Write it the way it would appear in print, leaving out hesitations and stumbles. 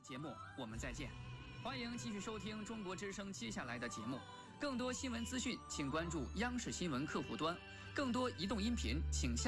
节目我们再见。欢迎继续收听中国之声接下来的节目。更多新闻资讯，请关注央视新闻客户端；更多移动音频，请下。